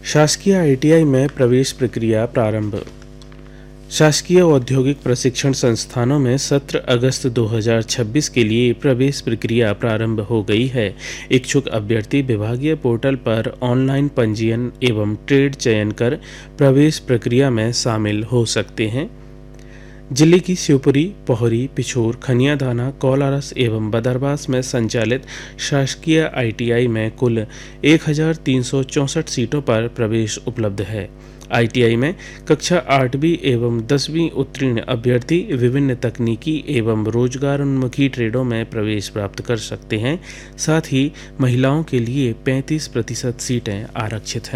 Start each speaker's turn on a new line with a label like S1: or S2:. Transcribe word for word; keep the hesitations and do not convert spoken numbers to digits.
S1: शासकीय I T I में प्रवेश प्रक्रिया प्रारंभ। शासकीय औद्योगिक प्रशिक्षण संस्थानों में सत्रह अगस्त दो हज़ार छब्बीस के लिए प्रवेश प्रक्रिया प्रारंभ हो गई है। इच्छुक अभ्यर्थी विभागीय पोर्टल पर ऑनलाइन पंजीयन एवं ट्रेड चयन कर प्रवेश प्रक्रिया में शामिल हो सकते हैं। जिले की शिवपुरी, पोहरी, पिछोर, खनियादाना, कोलारस एवं बदरवास में संचालित शासकीय आई टी आई में कुल एक हज़ार तीन सौ चौंसठ सीटों पर प्रवेश उपलब्ध है। आई टी आई में कक्षा आठवीं एवं दसवीं उत्तीर्ण अभ्यर्थी विभिन्न तकनीकी एवं रोजगारोन्मुखी ट्रेडों में प्रवेश प्राप्त कर सकते हैं। साथ ही महिलाओं के लिए पैंतीस प्रतिशत सीटें आरक्षित हैं।